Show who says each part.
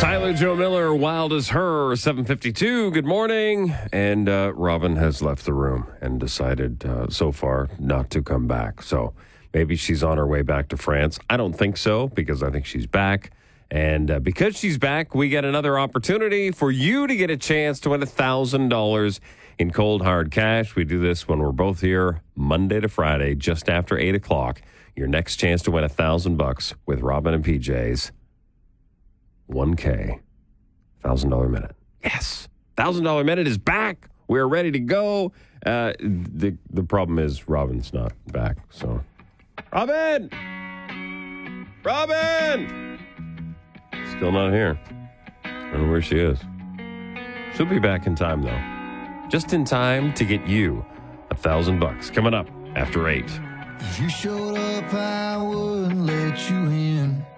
Speaker 1: Tyler Joe Miller, Wild as Her, 7:52. Good morning. And Robin has left the room and decided so far not to come back. So maybe she's on her way back to France. I don't think so, because I think she's back. And because she's back, we get another opportunity for you to get a chance to win $1,000 in cold hard cash. We do this when we're both here Monday to Friday, just after 8 o'clock. Your next chance to win $1,000 with Robin and PJ's 1K, $1,000 minute. Yes, $1,000 minute is back. We're ready to go. The problem is Robin's not back. So, Robin, still not here. I don't know where she is. She'll be back in time though, just in time to get you $1,000 coming up after 8.
Speaker 2: If you showed up, I wouldn't let you in.